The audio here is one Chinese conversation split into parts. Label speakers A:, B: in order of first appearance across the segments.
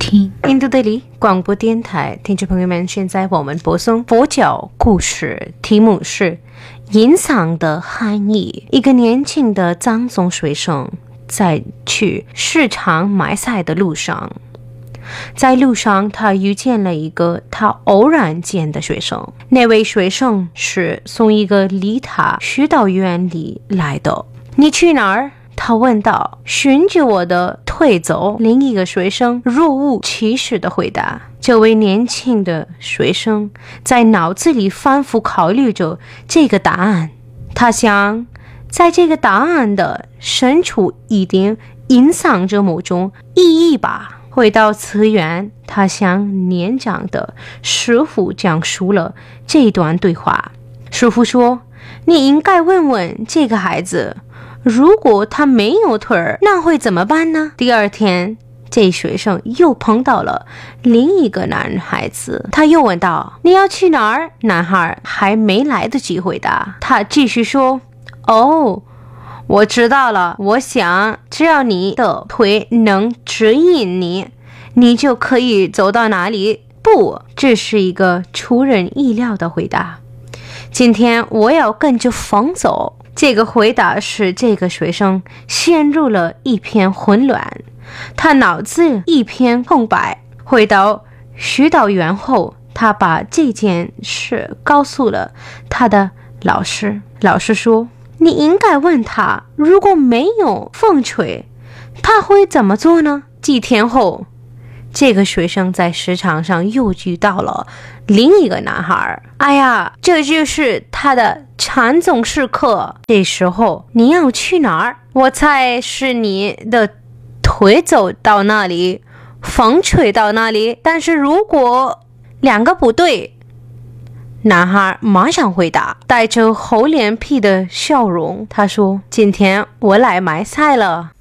A: 听印度德里广播电台听众朋友们，现在我们播送佛教故事，题目是隐藏的含义。一个年轻的藏族学生在去市场买菜的路上，在路上他遇见了一个他偶然间的学生。那位学生是从一个离他许导远里来的。你去哪儿？他问道。循着我的腿走。另一个学生若无其事地回答。这位年轻的学生在脑子里反复考虑着这个答案。他想，在这个答案的深处一定隐藏着某种意义吧。回到寺院，他向年长的师傅讲述了这段对话。师傅说，你应该问问这个孩子，如果他没有腿儿，那会怎么办呢？第二天，这学生又碰到了另一个男孩子，他又问道，你要去哪儿？男孩还没来得及回答，他继续说，哦，我知道了，我想只要你的腿能指引你，你就可以走到哪里。不，这是一个出人意料的回答。今天我要跟着风走。这个回答使这个学生陷入了一片混乱，他脑子一片空白。回到许导院后，他把这件事告诉了他的老师。老师说，你应该问他，如果没有风吹，他会怎么做呢？几天后，这个学生在市场上又遇到了另一个男孩。哎呀，这就是他的禅宗时刻。这时候你要去哪儿？我猜是你的腿走到那里，风吹到那里。但是如果两个不对，男孩马上回答，带着厚脸皮的笑容。他说，今天我来买菜了。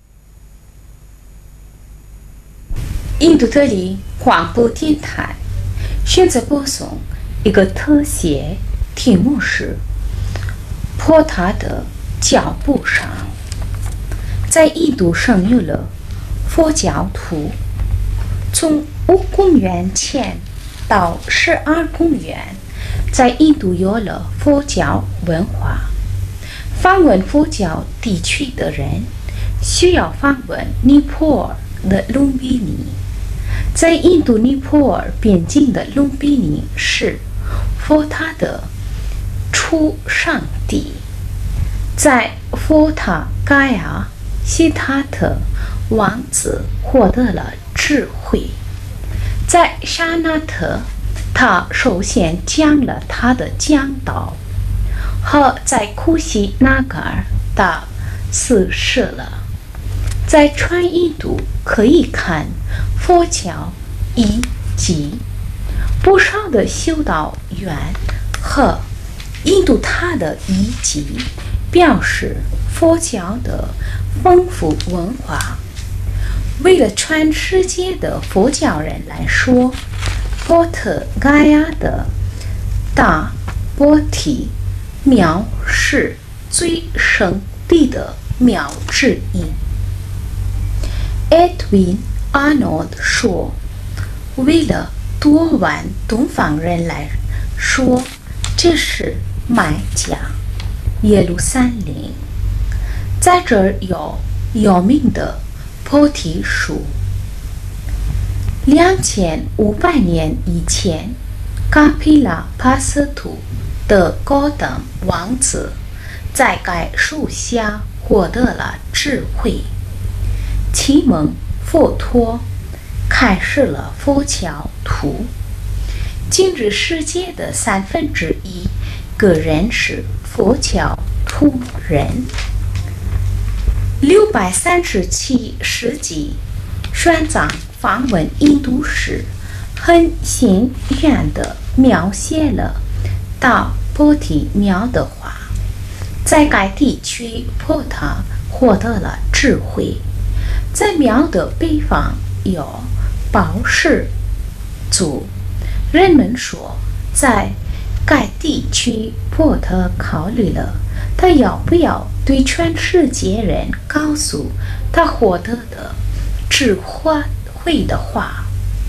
B: 印度德里广播电台现在播送一个特写，题目是坡塔的脚步上。在印度生有了佛教徒，从5公元前到12公元，在印度有了佛教文化。访问佛教地区的人需要访问尼泊尔的卢比尼。在印度尼泊尔边境的卢比尼是佛塔的出生地。在佛塔盖亚，悉塔特王子获得了智慧。在沙那特，他首先讲了他的讲道，和在库西纳嘎尔，他逝世了。在全印度可以看佛教遗迹，不少的修道院和印度塔的遗迹表示佛教的丰富文化。为了全世界的佛教人来说，波特盖亚的大波提庙是最圣地的庙之一。Edwin Arnold 说，为了多万东方人来说，这是麦加耶路撒冷。在这儿有名的菩提树。2500年以前，卡皮拉帕斯图的高等王子在该树下获得了智慧，启蒙佛陀，开始了佛教徒。今日世界的1/3个人是佛教徒人。637世纪，玄奘访问印度时，很幸运地描写了大波提庙的话。在该地区，波塔获得了智慧。在庙的北方有宝石族。人们说，在该地区，波特考虑了他要不要对全世界人告诉他获得的智慧的话。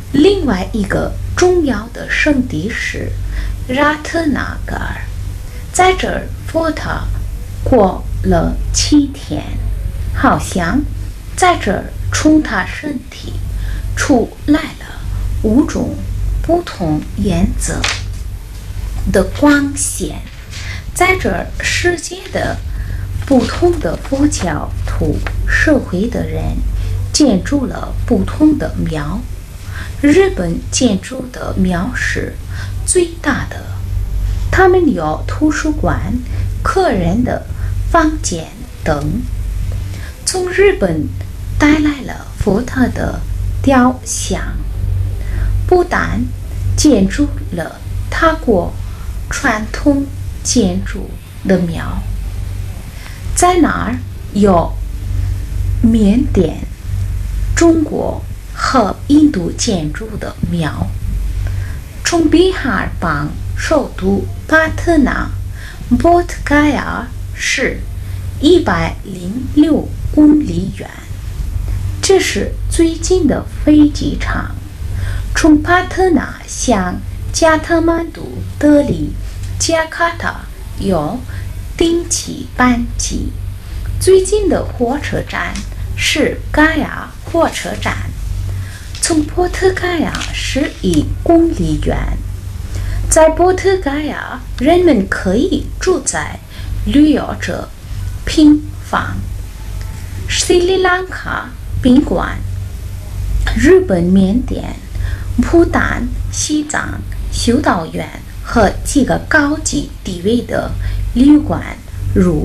B: 另外一个重要的圣地是拉特纳嘎尔，在这儿佛塔过了7天，好像在这儿从他身体出来了5种不同颜色的光线。在这儿世界的不同的佛教徒社会的人建筑了不同的庙。日本建筑的庙是最大的，他们有图书馆、客人的房间等。从日本带来了佛塔的雕像，不但建筑了他国传统建筑的庙，在那儿有缅甸、中国和印度建筑的庙。从比哈邦首都帕特纳波特盖亚是106公里远，这是最近的飞机场。从帕特纳向加特曼都、德里、加卡塔有定期班机。最近的火车站是盖亚火车站，从波特盖亚11公里远。在波特盖亚，人们可以住在旅游者平房、斯里兰卡宾馆、日本、缅甸、不丹、西藏修道院和几个高级地位的旅馆，如